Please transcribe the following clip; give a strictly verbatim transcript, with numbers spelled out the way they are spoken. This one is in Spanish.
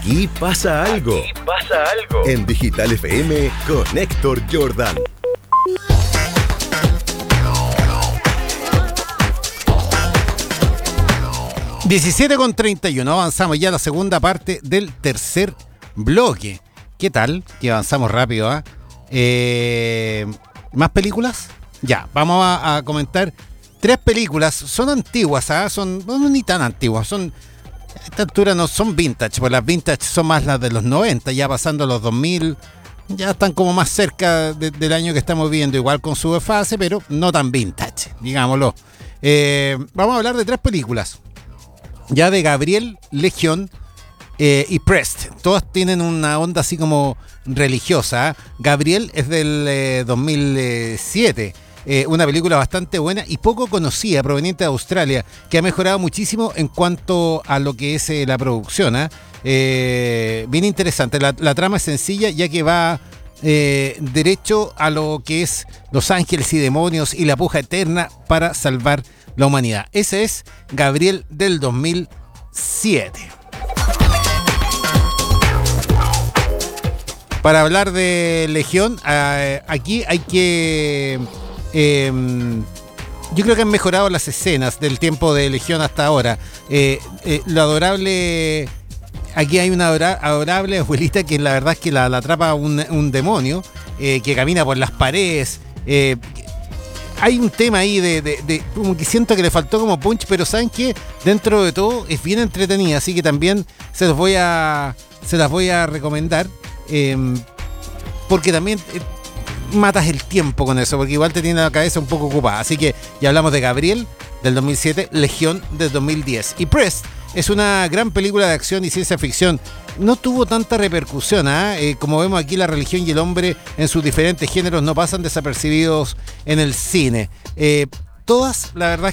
Aquí pasa algo. Aquí pasa algo. En Digital F M con Héctor Jordan. diecisiete con treinta y uno, avanzamos ya a la segunda parte del tercer bloque. ¿Qué tal? Que avanzamos rápido, ¿ah? ¿eh? ¿Más películas? Ya, vamos a, a comentar tres películas. Son antiguas, ¿ah? Son no, ni tan antiguas, son... A esta altura no son vintage, pues las vintage son más las de los noventa, ya pasando los dos mil, ya están como más cerca de, del año que estamos viviendo, igual con su fase, pero no tan vintage, digámoslo. Eh, vamos a hablar de tres películas, ya de Gabriel, Legión eh, y Prest. Todas tienen una onda así como religiosa, ¿eh? Gabriel es del eh, dos mil siete. Eh, una película bastante buena y poco conocida, proveniente de Australia, que ha mejorado muchísimo en cuanto a lo que es eh, la producción. ¿eh? Eh, bien interesante, la, la trama es sencilla, ya que va eh, derecho a lo que es los ángeles y demonios y la puja eterna para salvar la humanidad. Ese es Gabriel del dos mil siete. Para hablar de Legión, eh, aquí hay que... Eh, yo creo que han mejorado las escenas del tiempo de Legión hasta ahora. Eh, eh, lo adorable... Aquí hay una adora, adorable abuelita que la verdad es que la, la atrapa un, un demonio eh, que camina por las paredes. Eh, hay un tema ahí de, de, de... Como que siento que le faltó como punch, pero ¿saben qué? Dentro de todo es bien entretenida, así que también se los voy a... Se las voy a recomendar. Eh, porque también... Eh, matas el tiempo con eso, porque igual te tiene la cabeza un poco ocupada. Así que ya hablamos de Gabriel del dos mil siete, Legión del dos mil diez. Y Prest es una gran película de acción y ciencia ficción. No tuvo tanta repercusión, ¿eh? Eh, como vemos aquí, la religión y el hombre en sus diferentes géneros no pasan desapercibidos en el cine. Eh, todas, la verdad